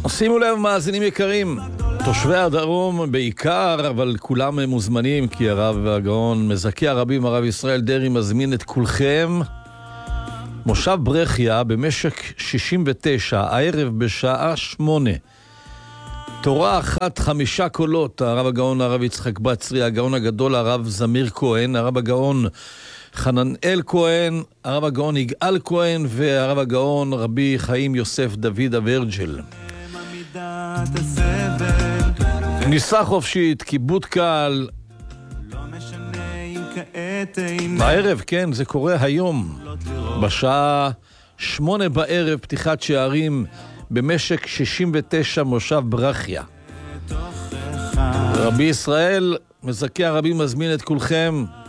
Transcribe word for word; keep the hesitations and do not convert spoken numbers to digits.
שימו לב, מאזינים יקרים, תושבי הדרום בעיקר, אבל כולם מוזמנים, כי הרב הגאון מזכי הרבים, הרב ישראל דרעי, מזמין את כולכם. מושב ברכיה במשק שישים ותשע, הערב בשעה שמונה. תורה אחת, חמישה קולות, הרב הגאון הרב יצחק בצרי, הגאון הגדול הרב זמיר כהן, הרב הגאון חננאל כהן, הרב הגאון יגאל כהן, והרב הגאון רבי חיים יוסף דוד אברג'ל. ניסה חופשית, כיבוד קל. בערב, כן, זה קורה היום. בשעה שמונה בערב, פתיחת שערים במשק שישים ותשע, מושב ברכיה. רבי ישראל, מזכי הרבים, מזמין את כולכם.